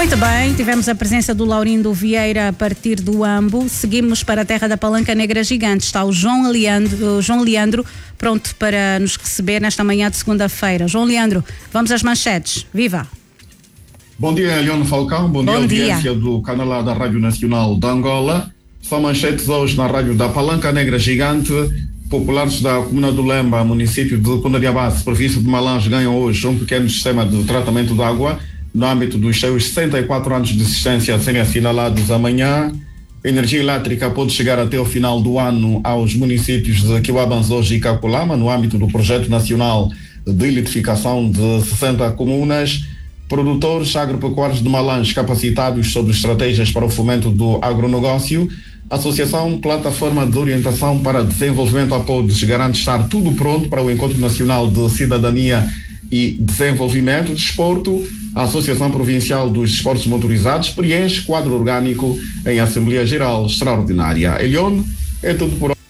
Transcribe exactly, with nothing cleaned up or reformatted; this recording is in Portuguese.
Muito bem, tivemos a presença do Laurindo Vieira a partir do Ambo. Seguimos para a terra da Palanca Negra Gigante. Está o João Leandro, o João Leandro pronto para nos receber nesta manhã de segunda-feira. João Leandro, vamos às manchetes. Viva! Bom dia, Eliane Falcão. Bom, Bom dia, dia, audiência do canal da Rádio Nacional de Angola. São manchetes hoje na Rádio da Palanca Negra Gigante. Populares da comuna do Lemba, município de Cundiabasse, província de Malange, ganham hoje um pequeno sistema de tratamento de água no âmbito dos seus sessenta e quatro anos de existência serem assinalados amanhã. A energia elétrica pode chegar até o final do ano aos municípios de Quiwabanzoji e Caculama, no âmbito do projeto nacional de eletrificação de sessenta comunas. Produtores agropecuários de Malange capacitados sobre estratégias para o fomento do agronegócio. Associação Plataforma de Orientação para Desenvolvimento Apodes garante estar tudo pronto para o Encontro Nacional de Cidadania e Desenvolvimento. Desporto, a Associação Provincial dos Esportes Motorizados preenche quadro orgânico em Assembleia Geral Extraordinária. Elione, é tudo por hoje.